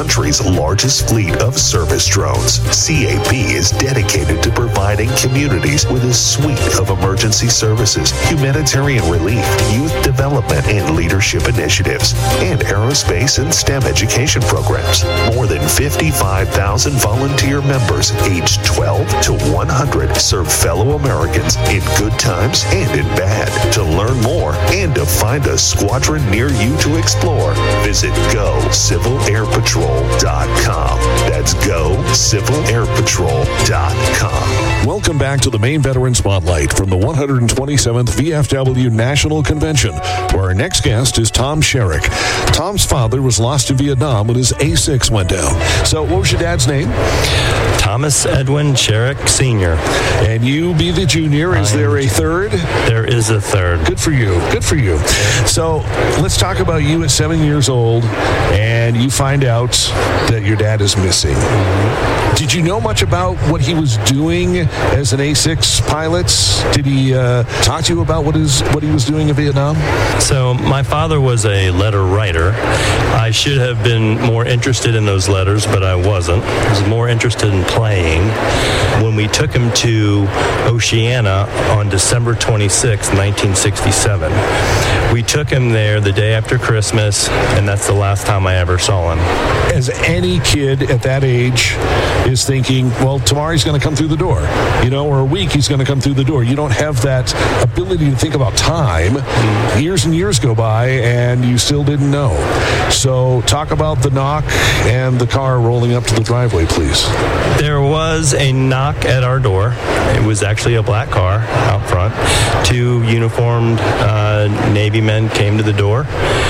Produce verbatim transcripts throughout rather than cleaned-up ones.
country's largest fleet of service drones. C A P is dedicated to providing communities with a suite of emergency services, humanitarian relief, youth development and leadership initiatives, and aerospace and STEM education programs. More than fifty-five thousand volunteer members aged twelve to one hundred serve fellow Americans in good times and in bad. To learn more and to find a squadron near you to explore, visit go civil air patrol dot com. That's go civil air patrol dot com. Welcome back to the Maine Veteran Spotlight from the one hundred twenty-seventh V F W National Convention, where our next guest is Tom Sherrick. Tom's father was lost in Vietnam when his A six went down. So what was your dad's name? Thomas Edwin Sherrick, Senior. And you be the junior. Is there a third? There is a third. Good for you. Good for you. So let's talk about you at seven years old, and you find out that your dad is missing. Did you know much about what he was doing as an A six pilot? Did he uh, talk to you about what is what he was doing in Vietnam? So my father was a letter writer. I should have been more interested in those letters, but I wasn't. I was more interested in playing. When we took him to Oceana on December twenty-sixth, nineteen sixty-seven, we took him there the day after Christmas, and that's the last time I ever saw him. As any kid at that age is thinking, well, tomorrow he's going to come through the door, you know, or a week he's going to come through the door. You don't have that ability to think about time. Years and years go by, and you still didn't know. So talk about the knock and the car rolling up to the driveway, please. There was a knock at our door. It was actually a black car out front. Two uniformed uh, Navy men came to the door,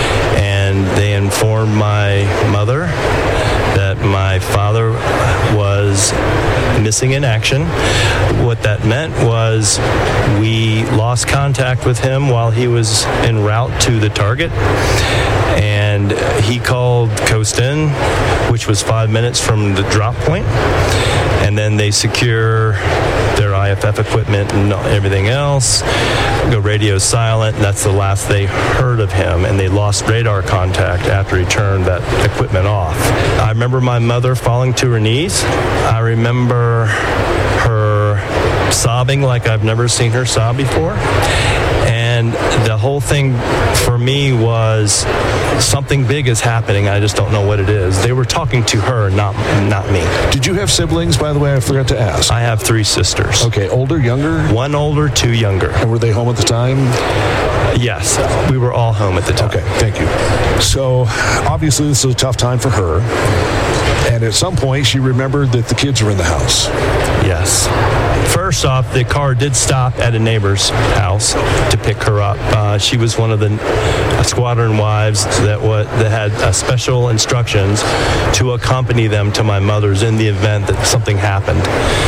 and they informed my mother that my father was missing in action. What that meant was we lost contact with him while he was en route to the target, and he called Coast In, which was five minutes from the drop point, and then they secure their I F F equipment and everything else, go radio silent, and that's the last they heard of him, and they lost radar contact after he turned that equipment off. I remember my mother falling to her knees. I remember her sobbing like I've never seen her sob before. And the whole thing for me was something big is happening. I just don't know what it is. They were talking to her, not not me. Did you have siblings, by the way? I forgot to ask. I have three sisters. Okay, older, younger? One older, two younger. And were they home at the time? Yes, we were all home at the time. Okay, thank you. So obviously this is a tough time for her. And at some point, she remembered that the kids were in the house. Yes. First off, the car did stop at a neighbor's house to pick her up. Uh, she was one of the squadron wives that, wa- that had uh, special instructions to accompany them to my mother's in the event that something happened.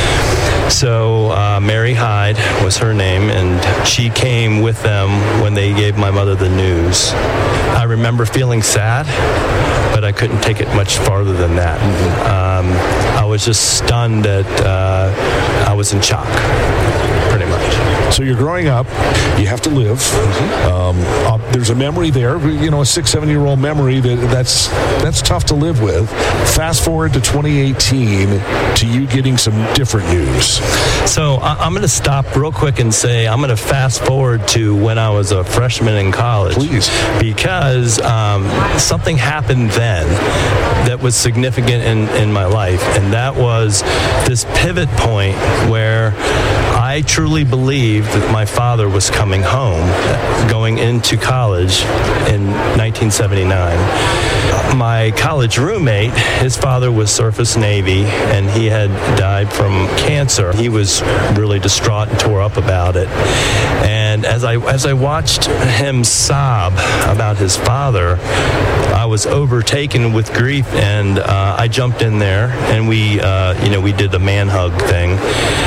So uh, Mary Hyde was her name, and she came with them when they gave my mother the news. I remember feeling sad, but I couldn't take it much farther than that. Um, I was just stunned that uh, I was in shock, pretty much. So you're growing up, you have to live. Mm-hmm. Um, uh, there's a memory there, you know, a six, seven-year-old memory that that's that's tough to live with. Fast forward to twenty eighteen to you getting some different news. So I- I'm going to stop real quick and say I'm going to fast forward to when I was a freshman in college. Please. Because um, something happened then that was significant in, in my life, and that was this pivot point where I truly believed that my father was coming home, going into college in nineteen seventy-nine. My college roommate, his father was Surface Navy, and he had died from cancer. He was really distraught and tore up about it. And as I as I watched him sob about his father, I was overtaken with grief, and uh, I jumped in there, and we, uh, you know, we did the man hug thing.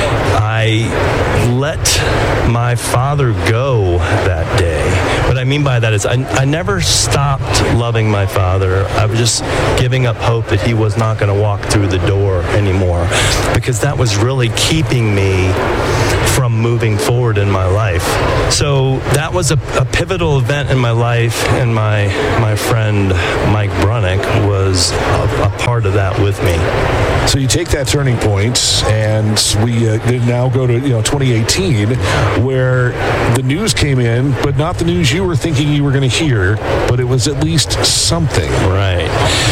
I let my father go that day. What I mean by that is I, I never stopped loving my father. I was just giving up hope that he was not going to walk through the door anymore, because that was really keeping me from moving forward in my life. So that was a, a pivotal event in my life, and my my friend Mike Brunick was a, a part of that with me. So you take that turning point, and we uh, now go to you know twenty eighteen, where the news came in, but not the news you were thinking you were going to hear, but it was at least something. Right.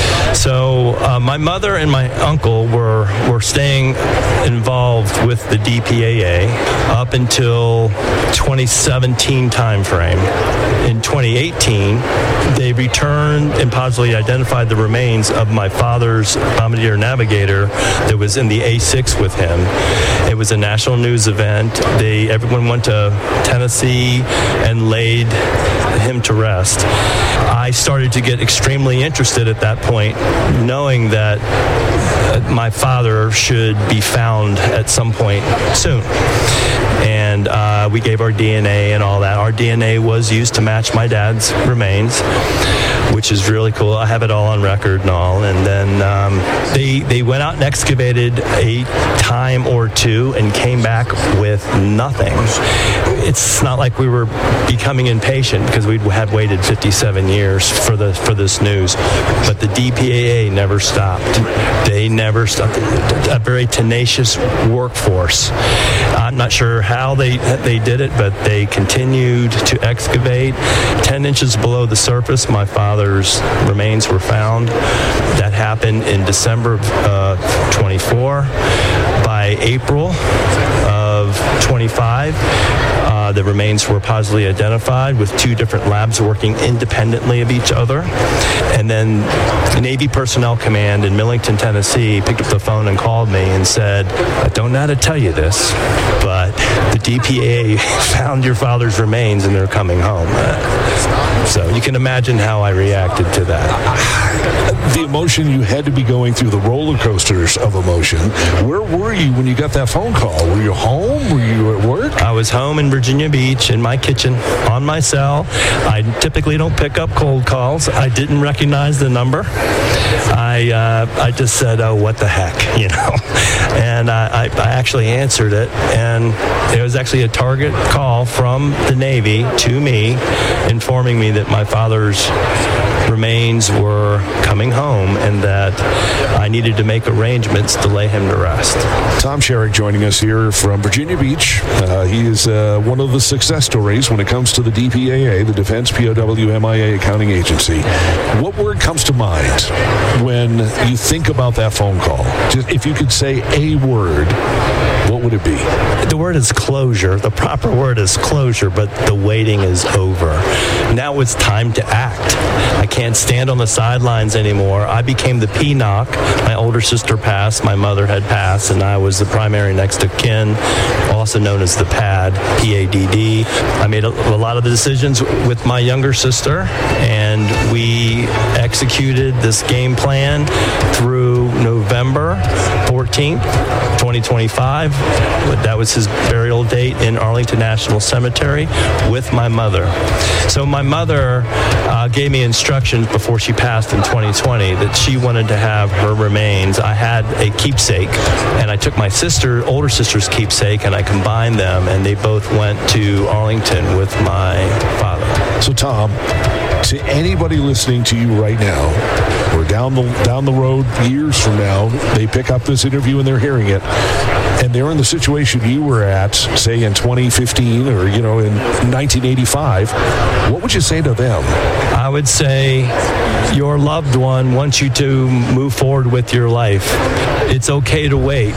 So uh, my mother and my uncle were were staying involved with the D P A A up until twenty seventeen timeframe. In twenty eighteen, they returned and positively identified the remains of my father's bombardier navigator that was in the A six with him. It was a national news event. They everyone went to Tennessee and laid him to rest. I started to get extremely interested at that point, knowing that my father should be found at some point soon. And uh, we gave our D N A and all that. Our D N A was used to match my dad's remains, which is really cool. I have it all on record and all. And then um, they they went out and excavated a time or two and came back with nothing. It's not like we were becoming impatient because we had waited fifty-seven years for the for this news. But the D P A A never stopped. They never stopped. A very tenacious workforce. I'm not sure how they they did it, but they continued to excavate. Ten inches below the surface, my father's remains were found. That happened in December of uh, twenty-four. By April of twenty-five, uh, the remains were positively identified with two different labs working independently of each other. And then the Navy Personnel Command in Millington, Tennessee picked up the phone and called me and said, I don't know how to tell you this, but the D P A A found your father's remains and they're coming home. So you can imagine how I reacted to that. The emotion you had to be going through, the roller coasters of emotion. Where were you when you got that phone call? Were you home? Were you at work? I was home in Virginia Beach in my kitchen on my cell. I typically don't pick up cold calls. I didn't recognize the number. I uh, I just said, oh, what the heck, you know? And I, I, I actually answered it, and it was actually a target call from the Navy to me, informing me that my father's remains were coming home and that I needed to make arrangements to lay him to rest. Tom Sherrick joining us here from Virginia Beach. Uh, he is uh, one of the success stories when it comes to the D P A A, the Defense P O W M I A Accounting Agency. What word comes to mind when you think about that phone call? Just if you could say a word, what would it be? The word is closure. The proper word is closure, but the waiting is over. Now it's time to act. I can't stand on the sidelines anymore. I became the P N O C. My older sister passed, my mother had passed, and I was the primary next of kin, also known as the P A D, P A D D. I made a, a lot of the decisions with my younger sister, and we executed this game plan through November fourteenth, twenty twenty-five. That was his burial date in Arlington National Cemetery with my mother. So my mother uh, gave me instructions before she passed in twenty twenty that she wanted to have her remains. I had a keepsake, and I took my sister, older sister's keepsake, and I combined them, and they both went to Arlington with my father. So Tom, to anybody listening to you right now, or down the down the road years from now, they pick up this interview and they're hearing it, and they're in the situation you were at, say in twenty fifteen or you know in nineteen eighty-five, what would you say to them? I would say your loved one wants you to move forward with your life. It's okay to wait,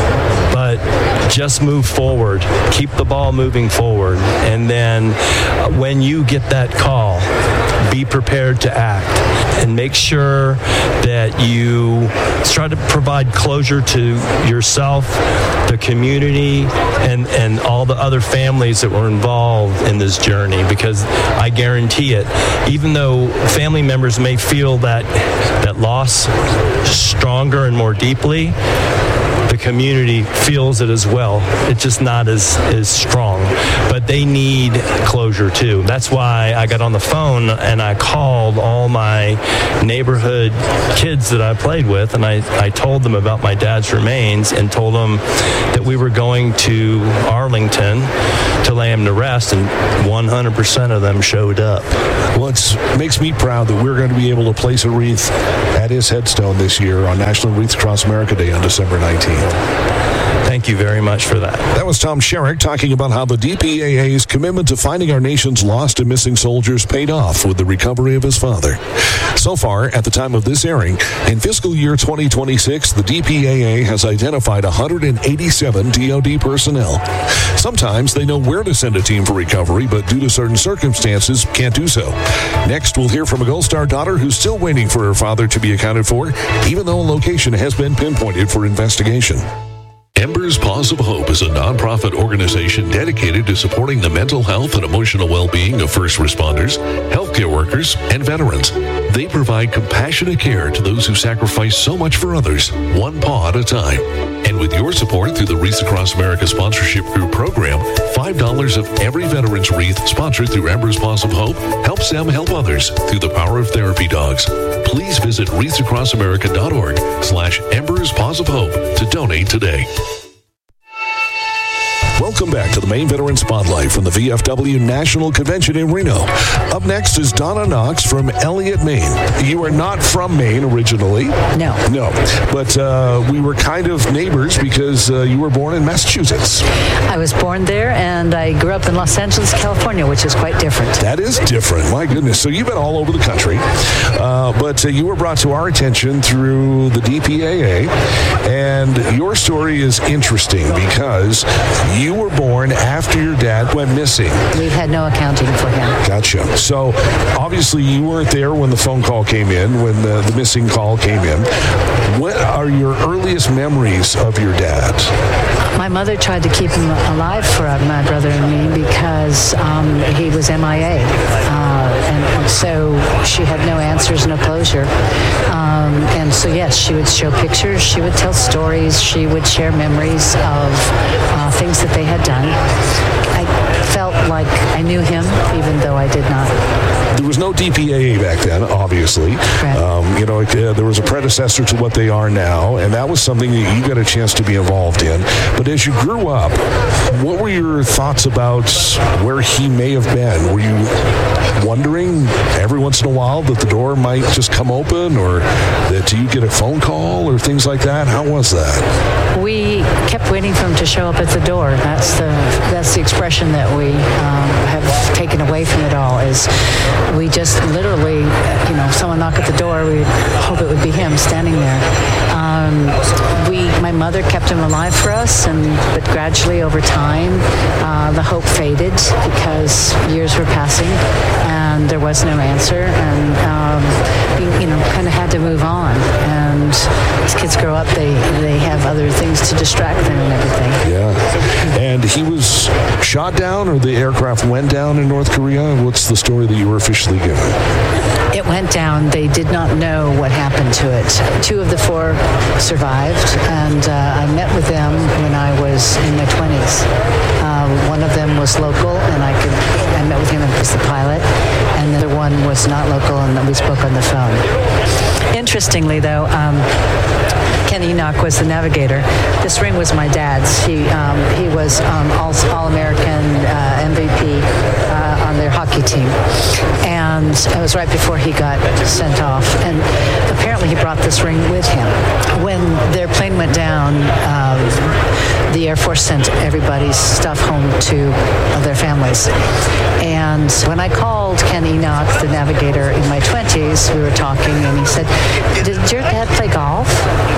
but just move forward. Keep the ball moving forward. And then uh, when you get that call, be prepared to act and make sure that you try to provide closure to yourself, the community, and, and all the other families that were involved in this journey, because I guarantee it, even though family members may feel that that loss stronger and more deeply, the the community feels it as well. It's just not as, as strong. But they need closure too. That's why I got on the phone and I called all my neighborhood kids that I played with, and I, I told them about my dad's remains and told them that we were going to Arlington to lay him to rest, and one hundred percent of them showed up. Well, it makes me proud that we're going to be able to place a wreath at his headstone this year on National Wreaths Across America Day on December nineteenth. Thank you very much for that. That was Tom Sherrick talking about how the D P A A's commitment to finding our nation's lost and missing soldiers paid off with the recovery of his father. So far, at the time of this airing, in fiscal year twenty twenty-six, the D P A A has identified one hundred eighty-seven D O D personnel. Sometimes they know where to send a team for recovery, but due to certain circumstances, can't do so. Next, we'll hear from a Gold Star daughter who's still waiting for her father to be accounted for, even though a location has been pinpointed for investigation. Embers Paws of Hope is a nonprofit organization dedicated to supporting the mental health and emotional well-being of first responders, healthcare workers, and veterans. They provide compassionate care to those who sacrifice so much for others, one paw at a time. And with your support through the Wreaths Across America Sponsorship Group program, five dollars of every veteran's wreath sponsored through Embers Paws of Hope helps them help others through the power of therapy dogs. Please visit wreaths across america dot org slash Embers Paws of Hope to donate today. Welcome back to the Maine Veteran Spotlight from the V F W National Convention in Reno. Up next is Donna Knox from Elliott, Maine. You are not from Maine originally. No. No. But uh, we were kind of neighbors because uh, you were born in Massachusetts. I was born there, and I grew up in Los Angeles, California, which is quite different. That is different. My goodness. So you've been all over the country. Uh, but uh, you were brought to our attention through the D P A A. And your story is interesting because you were born after your dad went missing. We've had no accounting for him. Gotcha. So obviously you weren't there when the phone call came in, when the, the missing call came in. What are your earliest memories of your dad? My mother tried to keep him alive for my brother and me because um, he was M I A. Uh, and so she had no answers, no closure. Um, and so, yes, she would show pictures, she would tell stories, she would share memories of uh, things that they had done. I felt like I knew him, even though I did not. There was no D P A A back then, obviously. Right. Um, you know, uh, there was a predecessor to what they are now, and that was something that you got a chance to be involved in. But as you grew up, what were your thoughts about where he may have been? Were you wondering every once in a while that the door might just come open, or that you get a phone call or things like that? How was that? We kept waiting for him to show up at the door. That's the that's the expression that we um, have taken away from it all, is we just literally, you know, someone knock at the door, we hope it would be him standing there. Um, we, my mother kept him alive for us, and but gradually over time, uh, the hope faded because years were passing, and there was no answer, and um, you, you know, kind of had to move on. And as kids grow up, they they have other things to distract them and everything. Yeah. And he was shot down, or the aircraft went down in North Korea? What's the story that you were officially given? It went down. They did not know what happened to it. Two of the four survived, and uh, I met with them when I was in my twenties. Uh, one of them was local, and I could I met with him as the pilot, and the other one was not local, and we spoke on the phone. Interestingly, though, um, Ken Enoch was the navigator. This ring was my dad's. He um, he was um, all, All-American uh, M V P uh, on their hockey team. And it was right before he got sent off. And apparently he brought this ring with him. When their plane went down, um, the Air Force sent everybody's stuff home to their families. And when I called Ken Enoch, the navigator, in my twenties, we were talking, and he said, "Did your dad play golf?"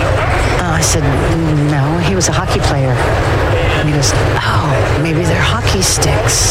Uh, I said, "No, he was a hockey player." And he goes, "Oh, maybe they're hockey sticks."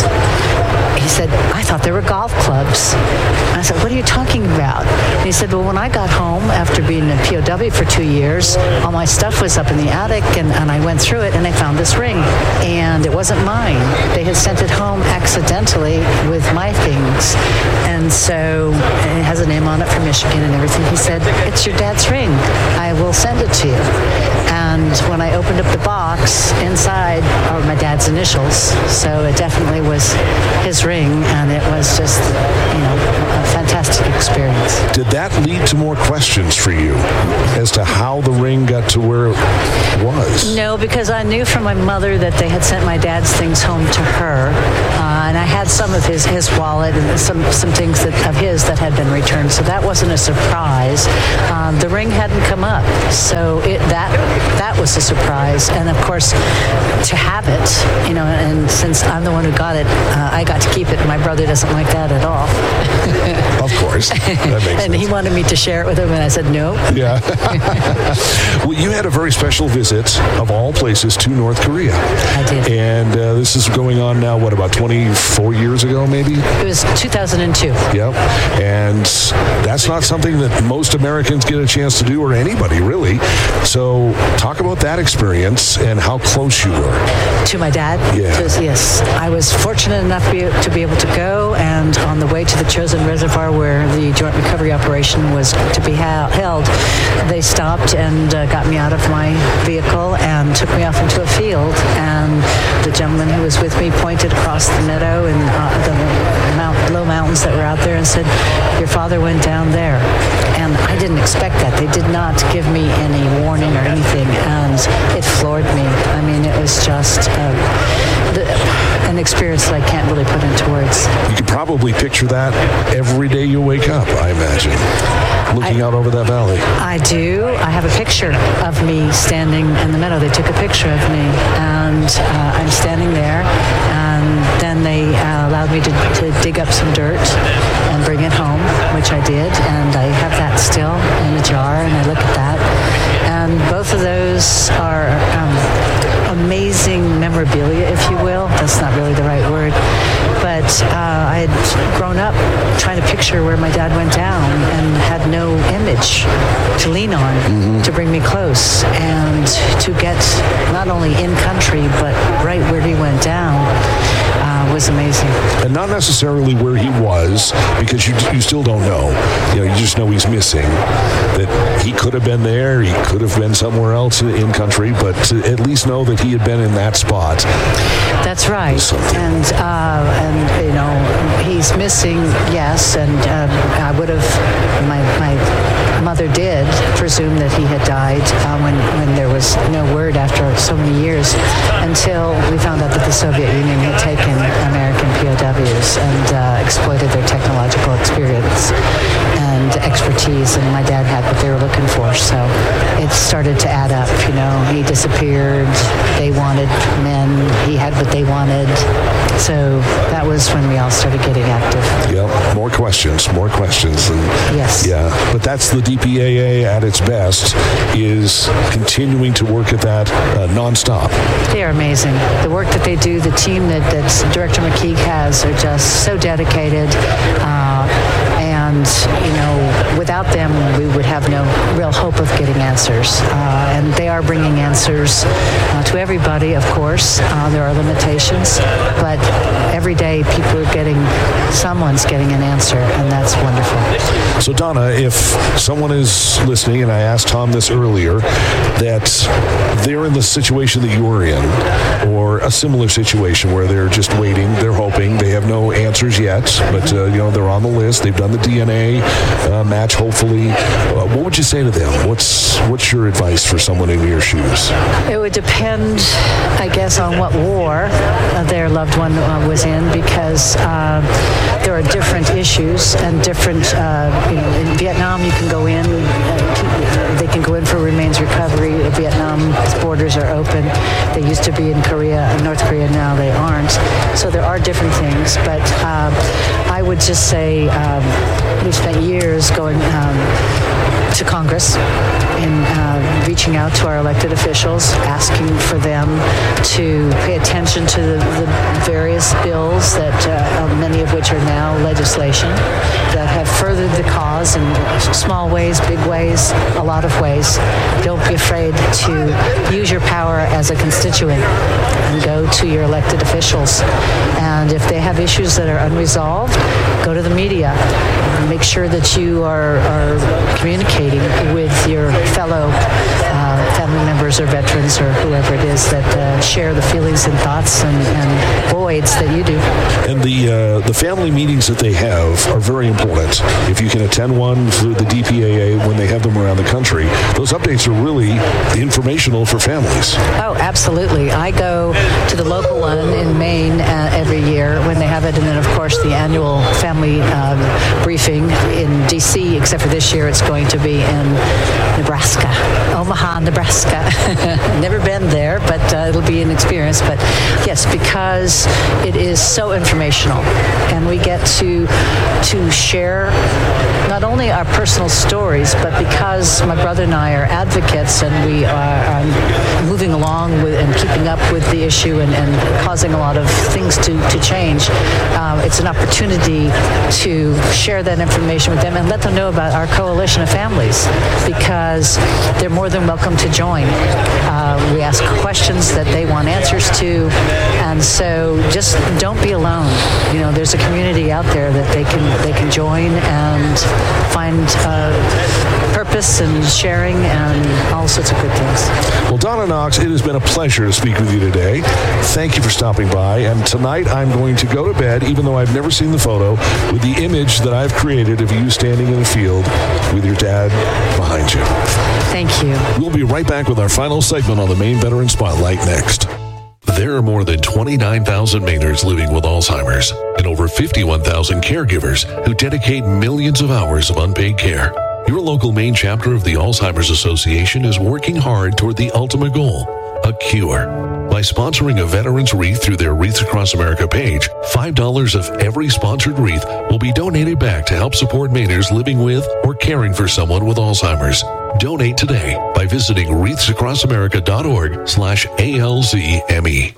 He said, "I thought they were golf clubs." And I said, "What are you talking about?" And he said, "Well, when I got home after being a P O W for two years, all my stuff was up in the attic, and, and I went through it, and I found this ring. And it wasn't mine. They had sent it home accidentally with my things. And so and it has a name on it from Michigan and everything." He said, "It's your dad's ring. I will send it to you." And And when I opened up the box, inside are my dad's initials. So it definitely was his ring, and it was just, you know, a fantastic experience. Did that lead to more questions for you as to how the ring got to where it was? No, because I knew from my mother that they had sent my dad's things home to her, uh, and I had some of his, his wallet and some, some things that, of his that had been returned, so that wasn't a surprise. Um, the ring hadn't come up, so it, that that was a surprise. And of course, to have it, you know, and since I'm the one who got it, uh, I got to keep it. My brother doesn't like that at all. Of course. That makes and sense. he wanted me to share it with him, and I said no. Yeah. Well, you had a very special visit, of all places, to North Korea. I did. And uh, this is going on now, what, about twenty-four years ago, maybe? It was two thousand two. Yep. And that's not something that most Americans get a chance to do, or anybody, really. So talk about that experience and how close you were. To my dad? Yeah. To, yes. I was fortunate enough to be, to be able to go, and on the way to the Chosin Reservoir where the joint recovery operation was to be ha- held, they stopped and uh, got me out of my vehicle and took me off into a field, and the gentleman who was with me pointed across the meadow and uh, the mount, low mountains that were out there and said, "Your father went down there." And I didn't expect that. They did not give me any warning or anything, and it floored me. I mean, it was just uh, the, an experience that I can't really put into words. You could probably picture that every day you wake up, I imagine, looking I, out over that valley. I do. I have a picture of me standing in the meadow. They took a picture of me, and uh, I'm standing there, and then they uh, allowed me to, to dig up some dirt and bring it home, which I did, and I have that still in a jar, and I look at that. And both of those are um, amazing memorabilia, if you will. That's not really the right word. But uh, I had grown up trying to picture where my dad went down and had no image to lean on mm-hmm. to bring me close. And to get not only in country, but right where he went down uh, was amazing. And not necessarily where he was, because you you still don't know. You know, you just know he's missing. That he could have been there, he could have been somewhere else in country, but to at least know that he had been in that spot. That's right. And uh, and you know, he's missing, yes, and um, I would have, my my mother did presume that he had died uh, when when there was no word after so many years, until we found out that the Soviet Union had taken American P O Ws and uh, exploited their technological experience and expertise, and my dad had what they were looking for. So it started to add up. You know, he disappeared. They wanted men. He had what they wanted. So that was when we all started getting active. Yep. More questions. More questions. And yes. Yeah. But that's the D P A A at its best, is continuing to work at that uh, nonstop. They are amazing. The work that they do, the team that, that Director McKeague has, are just so dedicated. Uh, and, you know, without them, we would have no real hope of getting answers. Uh, and they are bringing answers uh, to everybody, of course. Uh, there are limitations. But every day, people are getting, someone's getting an answer, and that's wonderful. So, Donna, if someone is listening, and I asked Tom this earlier, that they're in the situation that you were in, or a similar situation where they're just waiting, they're hoping, they have no answers yet, but, uh, you know, they're on the list, they've done the D N A uh, match, hopefully. Uh, what would you say to them? What's, what's your advice for someone in your shoes? It would depend, I guess, on what war uh, their loved one uh, was in, because uh, there are different issues and different, uh, you know, in Vietnam you can go in, uh, they can go in for remains recovery. Vietnam's borders are open. They used to be in Korea, North Korea, now they aren't. So there are different things, but uh, I would just say um, we've spent years going um, to Congress and uh, reaching out to our elected officials, asking for them to pay attention to the, the various bills that uh, many of which are now legislation that have furthered the cause in small ways, big ways, a lot of ways. Don't be afraid to use your power as a constituent and go to your elected officials. And if they have issues that are unresolved, go to the media. Make sure that you are, are communicating with your fellow uh, family members members or veterans or whoever it is that uh, share the feelings and thoughts and, and voids that you do. And the uh, the family meetings that they have are very important. If you can attend one through the D P A A when they have them around the country, those updates are really informational for families. Oh, absolutely. I go to the local one in Maine uh, every year when they have it, and then, of course, the annual family um, briefing in D C, except for this year it's going to be in Nebraska, Omaha, Nebraska. Never been there, but uh, it'll be an experience. But yes, because it is so informational, and we get to to share not only our personal stories, but because my brother and I are advocates, and we are um, moving along with and keeping up with the issue and, and causing a lot of things to, to change, uh, it's an opportunity to share that information with them and let them know about our coalition of families, because they're more than welcome to join. Uh, we ask questions that they want answers to, and so just don't be alone. You know, there's a community out there that they can they can join and find uh, purpose and sharing and all sorts of good things. Well, Donna Knox, it has been a pleasure to speak with you today. Thank you for stopping by. And tonight I'm going to go to bed, even though I've never seen the photo, with the image that I've created of you standing in the field with your dad behind you. Thank you. We'll be right back with our final segment on the Maine Veteran Spotlight next. There are more than twenty-nine thousand Mainers living with Alzheimer's and over fifty-one thousand caregivers who dedicate millions of hours of unpaid care. Your local Maine chapter of the Alzheimer's Association is working hard toward the ultimate goal, a cure. By sponsoring a veteran's wreath through their Wreaths Across America page, five dollars of every sponsored wreath will be donated back to help support Mainers living with or caring for someone with Alzheimer's. Donate today by visiting wreathsacrossamerica.org slash ALZME.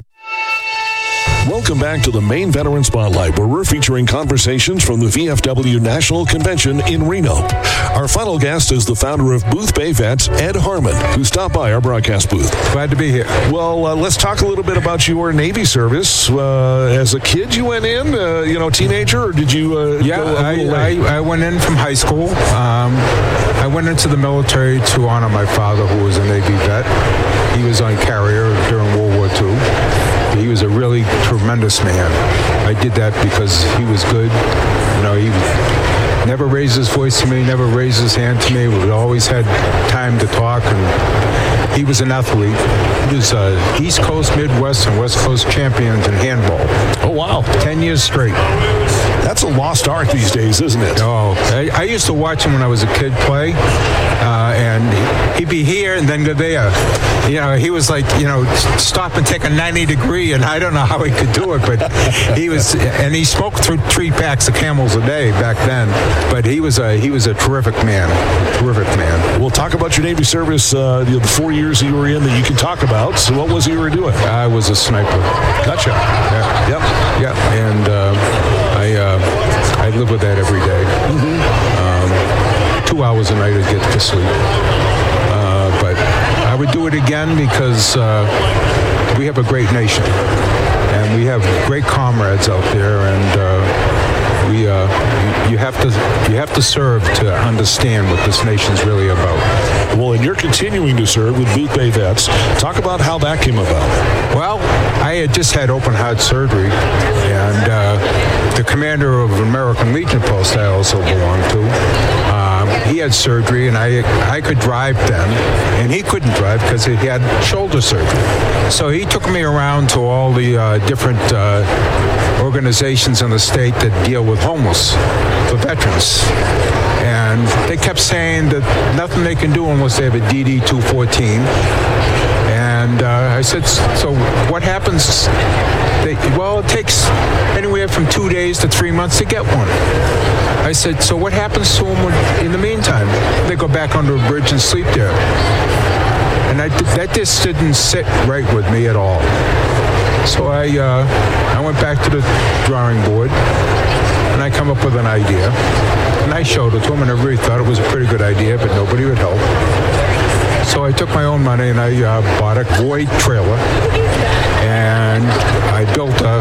Welcome back to the Maine Veteran Spotlight, where we're featuring conversations from the V F W National Convention in Reno. Our final guest is the founder of Booth Bay Vets, Ed Harmon, who stopped by our broadcast booth. Glad to be here. Well, uh, let's talk a little bit about your Navy service. Uh, as a kid, you went in, uh, you know, teenager, or did you uh, yeah, go a I, little late? I, I went in from high school. Um, I went into the military to honor my father, who was a Navy vet. He was on carrier during World War Two. He was a really tremendous man. I did that because he was good. You know, he never raised his voice to me, never raised his hand to me. We always had time to talk, and he was an athlete. He was uh, East Coast, Midwest, and West Coast champions in handball. Oh, wow. Ten years straight. That's a lost art these days, isn't it? Oh, I, I used to watch him when I was a kid play, uh, and he'd be here and then go there. You know, he was like, you know, stop and take a ninety degree, and I don't know how he could do it, but he was, and he smoked through three packs of Camels a day back then. But he was a he was a terrific man, terrific man. We'll talk about your Navy service, uh, the, the four years that you were in that you can talk about. So what was it you were doing? I was a sniper. Gotcha. Yeah. Yep. Yeah. And uh, I uh, I live with that every day. Mm-hmm. Um, two hours a night to get to sleep. Uh, but I would do it again because uh, we have a great nation, and we have great comrades out there, and uh, we uh, you, you have to you have to serve to understand what this nation's really about. Well, and you're continuing to serve with Booth Bay Vets. Talk about how that came about. Well, I had just had open heart surgery, and uh, the commander of American Legion Post I also belong to, um, he had surgery, and I I could drive then, and he couldn't drive because he had shoulder surgery. So he took me around to all the uh, different uh, organizations in the state that deal with homeless, the veterans. And they kept saying that nothing they can do unless they have a D D two fourteen. And uh, I said, so what happens? They, well, it takes anywhere from two days to three months to get one. I said, so what happens to them when, in the meantime? They go back under a bridge and sleep there. And I, that just didn't sit right with me at all. So I, uh, I went back to the drawing board, and I come up with an idea. And I showed it to him, and everybody thought it was a pretty good idea, but nobody would help. So I took my own money, and I uh, bought a void trailer, and I built a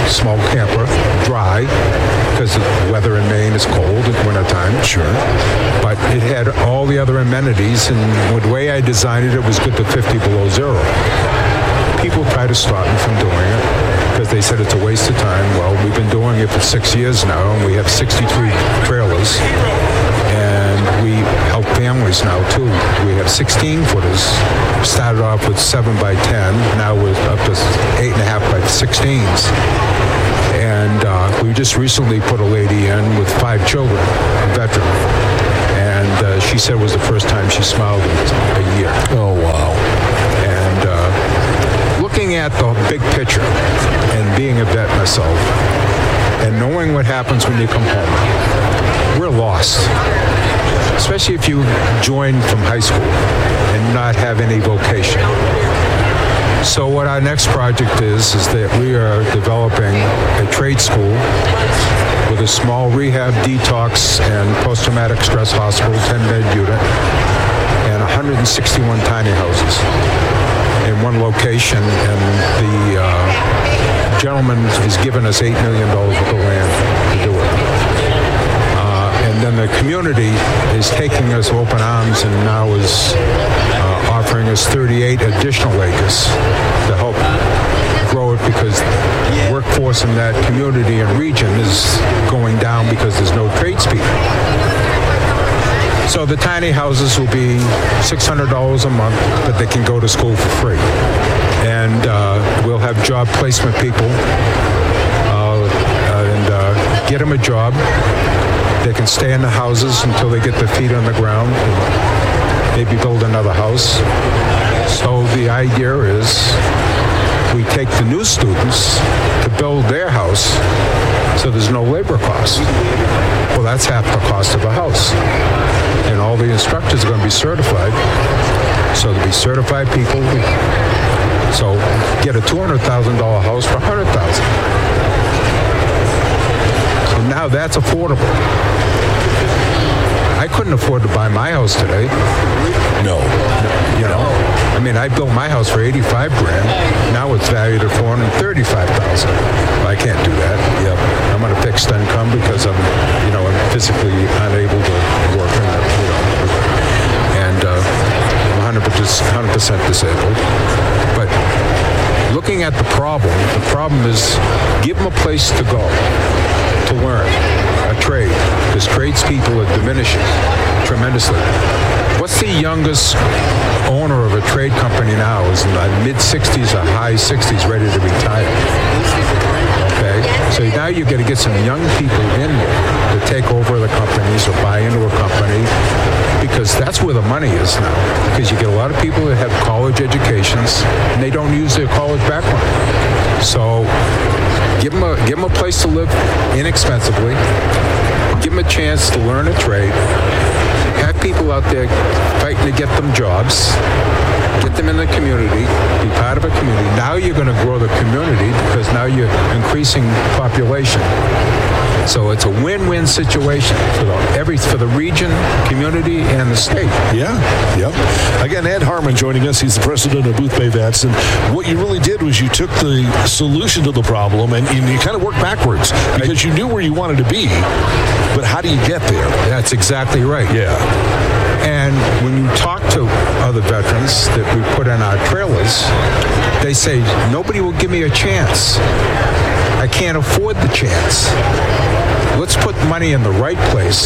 small camper, dry, because the weather in Maine is cold at wintertime. Sure. But it had all the other amenities, and the way I designed it, it was good to fifty below zero. People try to stop me from doing it because they said it's a waste of time. Well, we've been doing it for six years now, and we have sixty-three trailers, and we help families now, too. We have sixteen footers. Started off with seven by ten. Now we're up to eight and a half by sixteens. And uh, we just recently put a lady in with five children, a veteran. And uh, she said it was the first time she smiled in a year. Oh, wow. And uh, looking at the big picture and being a vet myself and knowing what happens when you come home, we're lost. Especially if you join from high school and not have any vocation. So what our next project is, is that we are developing a trade school with a small rehab, detox, and post-traumatic stress hospital, ten-bed unit, and one hundred sixty-one tiny houses in one location. And the uh, gentleman has given us eight million dollars worth of land to do it. And then the community is taking us open arms and now is uh, offering us thirty-eight additional acres to help grow it, because workforce in that community and region is going down because there's no tradespeople. So the tiny houses will be six hundred dollars a month, but they can go to school for free. And uh, we'll have job placement people uh, and uh, get them a job. They can stay in the houses until they get their feet on the ground and maybe build another house. So the idea is we take the new students to build their house so there's no labor cost. Well, that's half the cost of a house. And all the instructors are going to be certified. So there'll be certified people. So get a two hundred thousand dollars house for one hundred thousand dollars. Now that's affordable. I couldn't afford to buy my house today. No. You know, I mean, I built my house for eighty-five grand. Now it's valued at four hundred thirty-five thousand. Well, I can't do that. Yep. I'm on a fixed income because I'm, you know, I'm physically unable to work. And, you know, and uh, I'm one hundred percent disabled. But looking at the problem, the problem is give them a place to go to learn a trade, because tradespeople are diminishing tremendously. What's the youngest owner of a trade company now is in the mid-sixties or high sixties, ready to retire. Okay? So now you've got to get some young people in here to take over the companies or buy into a company, because that's where the money is now. Because you get a lot of people that have college educations and they don't use their college background. So Give them, a, give them a place to live inexpensively. Give them a chance to learn a trade. Have people out there fighting to get them jobs. Get them in the community. Be part of a community. Now you're going to grow the community because now you're increasing population. So it's a win-win situation for the, every, for the region, community, and the state. Yeah, yep. Again, Ed Harmon joining us. He's the president of Boothbay Vets. And what you really did was you took the solution to the problem and, and you kind of worked backwards because you knew where you wanted to be, but how do you get there? That's exactly right. Yeah. And when you talk to other veterans that we put in our trailers, they say, nobody will give me a chance. I can't afford the chance. Let's put money in the right place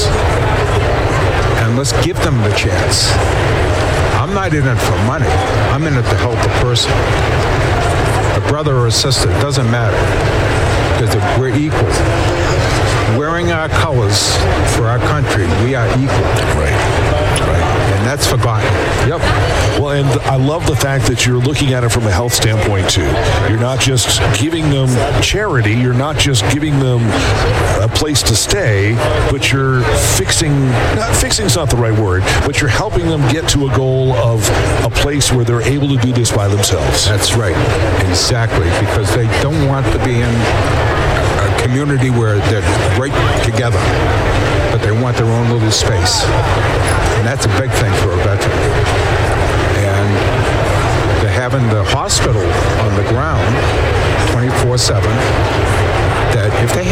and let's give them the chance. I'm not in it for money. I'm in it to help a person. A brother or a sister, it doesn't matter, because we're equal. Wearing our colors for our country, we are equal. Right. Right. And that's forgotten. Yep. Well, and I love the fact that you're looking at it from a health standpoint, too. You're not just giving them charity. You're not just giving them a place to stay, but you're fixing, not fixing's not the right word, but you're helping them get to a goal of a place where they're able to do this by themselves. That's right. Exactly. Because they don't want to be in a community where they're right together, but they want their own little space. And that's a big thing for a veteran. And they're having the hospital on the ground twenty-four seven.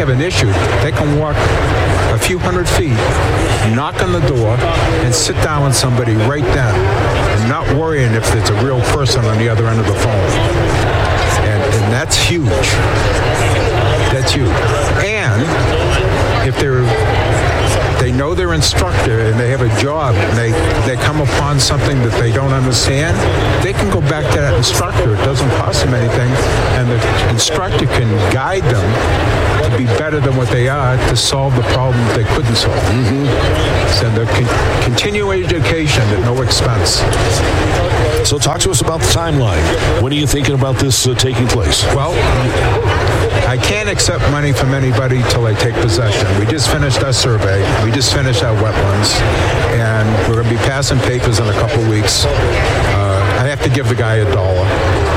have an issue, they can walk a few hundred feet, knock on the door, and sit down with somebody right then, and not worrying if there's a real person on the other end of the phone. And, and that's huge. That's huge. And if they're they know their instructor and they have a job and they, they come upon something that they don't understand, they can go back to that instructor. It doesn't cost them anything, and the instructor can guide them to be better than what they are to solve the problem they couldn't solve. Mm-hmm. So the con- continuing education at no expense. So talk to us about the timeline. When are you thinking about this uh, taking place? Well, I can't accept money from anybody till I take possession. We just finished our survey. We just finished our wetlands. And we're going to be passing papers in a couple of weeks. Uh, I have to give the guy a dollar.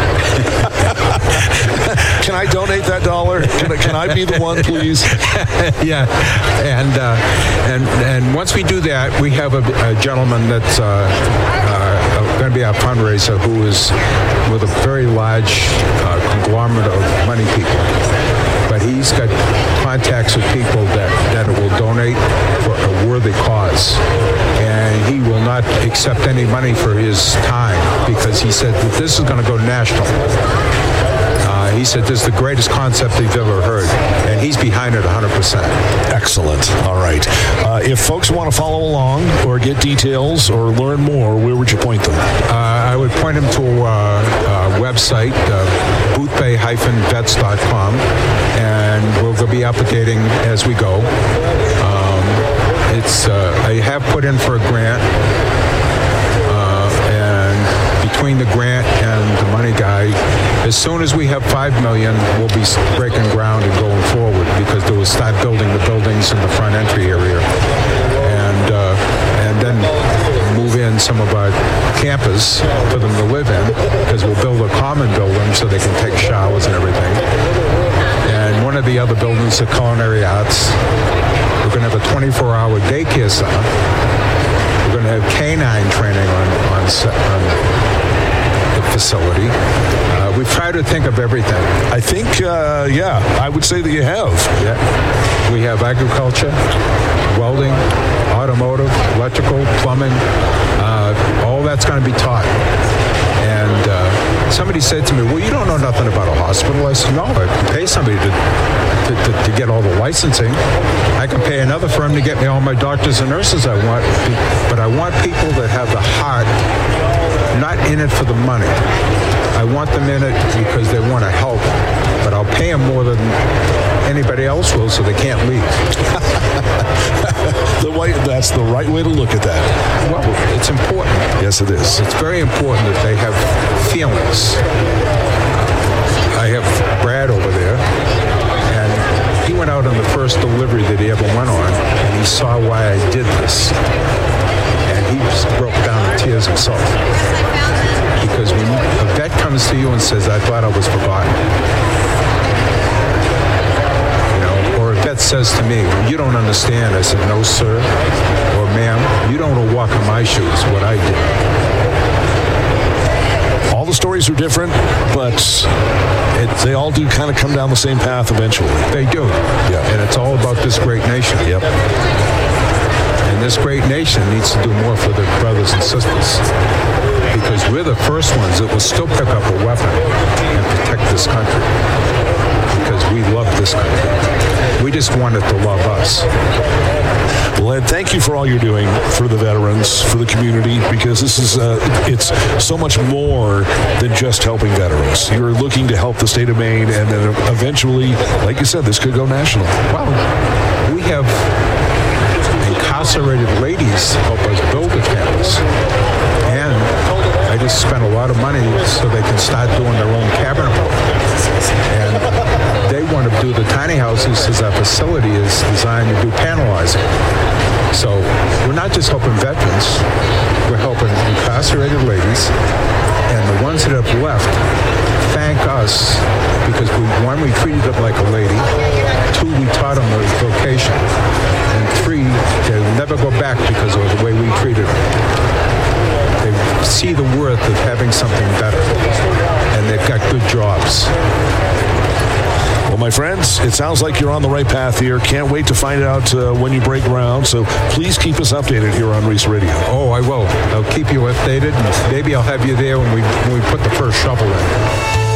Can I donate that dollar? Can I, can I be the one, please? Yeah, and uh, and and once we do that, we have a, a gentleman that's uh, uh, going to be our fundraiser who is with a very large uh, conglomerate of money people. But he's got contacts with people that, that will donate for a worthy cause. And he will not accept any money for his time because he said that this is going to go national. Uh, he said this is the greatest concept he's ever heard, and he's behind it one hundred percent. Excellent. All right. Uh, if folks want to follow along or get details or learn more, where would you point them? Uh, I would point them to our uh, website, uh, boothbay dash vets dot com, and we'll be updating as we go. Um, it's uh, I have put in for a grant. Between the grant and the money guy, as soon as we have five million, we'll be breaking ground and going forward because they will start building the buildings in the front entry area, and uh, and then move in some of our campus for them to live in because we'll build a common building so they can take showers and everything. And one of the other buildings, the Culinary Arts, we're going to have a twenty-four hour daycare center. We're going to have canine training on on, on the facility. Uh, we've tried to think of everything. I think, uh, yeah, I would say that you have. Yeah. We have agriculture, welding, automotive, electrical, plumbing. Uh, all that's going to be taught. And uh, somebody said to me, well, you don't know nothing about a hospital. I said, no, I can pay somebody to, to, to, to get all the licensing. I can pay another firm to get me all my doctors and nurses I want. But I want people that have the heart, not in it for the money. I want them in it because they want to help. But I'll pay them more than anybody else will so they can't leave. the way, that's the right way to look at that. Well, it's important. Yes, it is. It's very important that they have feelings. I have Brad over there, and he went out on the first delivery that he ever went on, and he saw why I did this. And he just broke down in tears himself. Because when a vet comes to you and says, I thought I was forgotten, vet says to me, you don't understand. I said, no, sir, or ma'am, you don't want to walk in my shoes, what I did. All the stories are different, but it, they all do kind of come down the same path eventually. They do. Yeah. And it's all about this great nation. Yep. And this great nation needs to do more for their brothers and sisters. Because we're the first ones that will still pick up a weapon and protect this country. Because we love this country. We just want it to love us. Well, Ed, thank you for all you're doing for the veterans, for the community, because this is, uh, it's so much more than just helping veterans. You're looking to help the state of Maine, and then eventually, like you said, this could go national. Well, we have incarcerated ladies help us build the campus. And I just spent a lot of money so they can start doing their own cabinet work. And they want to do the tiny houses as our facility is designed to do panelizing. So we're not just helping veterans, we're helping incarcerated ladies, and the ones that have left thank us because we, one, we treated them like a lady, two, we taught them a vocation, and three, they'll never go back because of the way we treated them. They see the worth of having something better, and they've got good jobs. Well, Well, my friends, it sounds like you're on the right path here. Can't wait to find out uh, when you break ground. So please keep us updated here on Reese Radio. Oh, I will. I'll keep you updated. Maybe I'll have you there when we when we put the first shovel in.